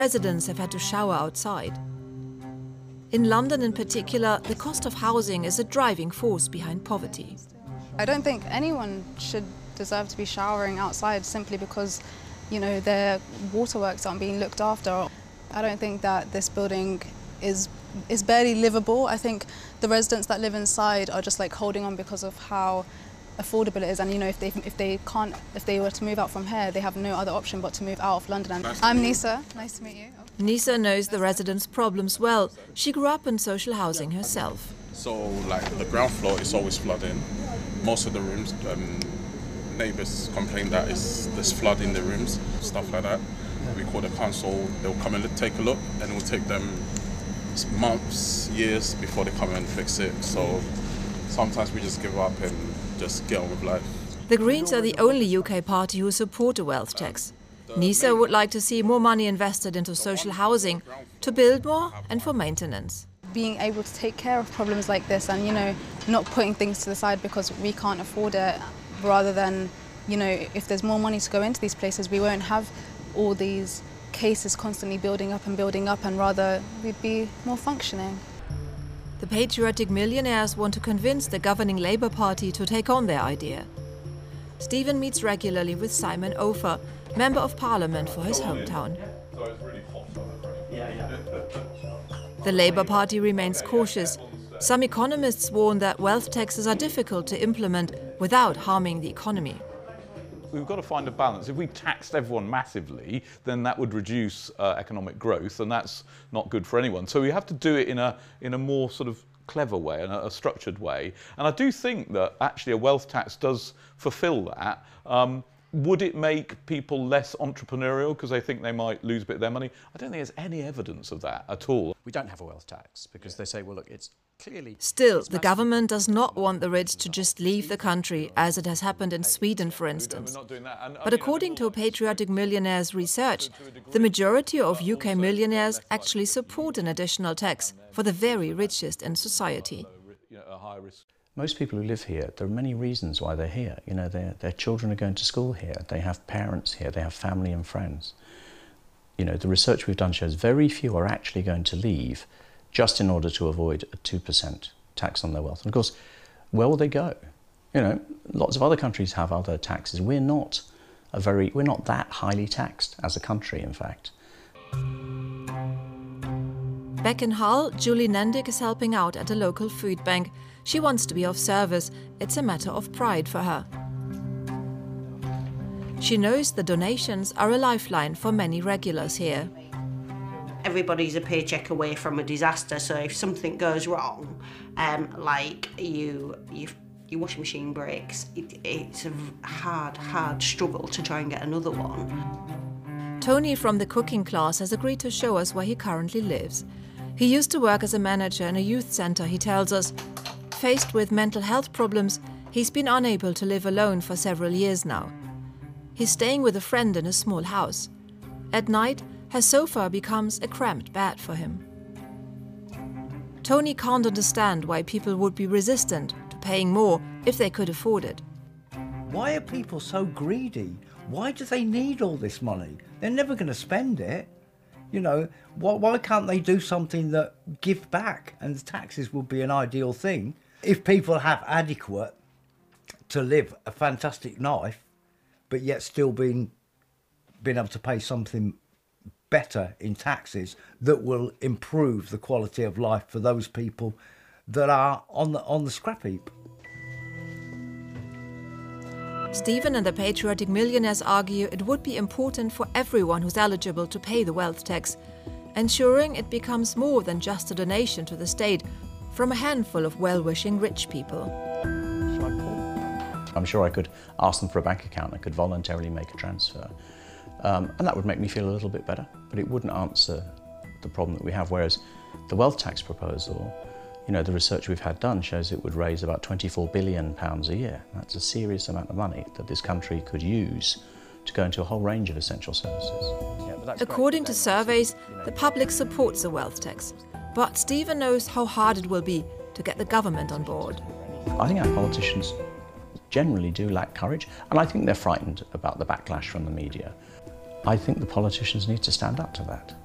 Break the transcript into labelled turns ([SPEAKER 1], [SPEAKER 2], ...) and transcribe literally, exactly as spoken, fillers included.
[SPEAKER 1] Residents have had to shower outside. In London in particular, the cost of housing is a driving force behind poverty.
[SPEAKER 2] I don't think anyone should deserve to be showering outside simply because, you know, their waterworks aren't being looked after. I don't think that this building is is barely livable. I think the residents that live inside are just like holding on because of how affordable it is, and you know, if they if they can't if they were to move out from here, they have no other option but to move out of London. And I'm Nisa. Nice to meet you.
[SPEAKER 1] Nisa knows the residents' problems well. She grew up in social housing herself.
[SPEAKER 3] So, like, the ground floor is always flooding. Most of the rooms, um, neighbours complain that it's, there's flood in the rooms, stuff like that. We call the council, they'll come and take a look, and it will take them months, years before they come and fix it. So sometimes we just give up and just get on with life.
[SPEAKER 1] The Greens are the only U K party who support a wealth tax. Nisa would like to see more money invested into social housing, to build more and for maintenance.
[SPEAKER 2] Being able to take care of problems like this and, you know, not putting things to the side because we can't afford it, rather than, you know, if there's more money to go into these places, we won't have all these cases constantly building up and building up, and rather we'd be more functioning.
[SPEAKER 1] The patriotic millionaires want to convince the governing Labour Party to take on their idea. Stephen meets regularly with Simon Ofer, Member of Parliament for his hometown. The Labour Party remains cautious. Some economists warn that wealth taxes are difficult to implement without harming the economy.
[SPEAKER 4] We've got to find a balance. If we taxed everyone massively, then that would reduce uh, economic growth, and that's not good for anyone. So we have to do it in a, in a more sort of clever way and a, a structured way. And I do think that actually a wealth tax does fulfil that. Um, Would it make people less entrepreneurial because they think they might lose a bit of their money? I don't think there's any evidence of that at all.
[SPEAKER 5] We don't have a wealth tax because they say, well, look, it's clearly...
[SPEAKER 1] Still, the government does not want the rich to just leave the country, as it has happened in Sweden, for instance. But according to Patriotic Millionaires research, the majority of U K millionaires actually support an additional tax for the very richest in society.
[SPEAKER 5] Most people who live here, there are many reasons why they're here. You know, their, their children are going to school here, they have parents here, they have family and friends. You know, the research we've done shows very few are actually going to leave just in order to avoid a two percent tax on their wealth. And of course, where will they go? You know, lots of other countries have other taxes. We're not a very, we're not that highly taxed as a country, in fact.
[SPEAKER 1] Back in Hull, Julie Nendick is helping out at a local food bank. She wants to be of service. It's a matter of pride for her. She knows the donations are a lifeline for many regulars here.
[SPEAKER 6] Everybody's a paycheck away from a disaster, so if something goes wrong, um, like you, you, your washing machine breaks, it, it's a hard, hard struggle to try and get another one.
[SPEAKER 1] Tony from the cooking class has agreed to show us where he currently lives. He used to work as a manager in a youth centre, he tells us. Faced with mental health problems, he's been unable to live alone for several years now. He's staying with a friend in a small house. At night, her sofa becomes a cramped bed for him. Tony can't understand why people would be resistant to paying more if they could afford it.
[SPEAKER 7] Why are people so greedy? Why do they need all this money? They're never going to spend it. You know, why, why can't they do something that give back? And the taxes would be an ideal thing. If people have adequate to live a fantastic life, but yet still being, being able to pay something better in taxes that will improve the quality of life for those people that are on the, on the scrap heap.
[SPEAKER 1] Stephen and the Patriotic Millionaires argue it would be important for everyone who's eligible to pay the wealth tax, ensuring it becomes more than just a donation to the state from a handful of well-wishing rich people.
[SPEAKER 5] I'm sure I could ask them for a bank account, I could voluntarily make a transfer. Um, and that would make me feel a little bit better, but it wouldn't answer the problem that we have. Whereas the wealth tax proposal, you know, the research we've had done shows it would raise about twenty-four billion pounds a year. That's a serious amount of money that this country could use to go into a whole range of essential services. Yeah, but that's
[SPEAKER 1] According
[SPEAKER 5] great.
[SPEAKER 1] to surveys, the public supports the wealth tax. But Stephen knows how hard it will be to get the government on board.
[SPEAKER 5] I think our politicians generally do lack courage, and I think they're frightened about the backlash from the media. I think the politicians need to stand up to that.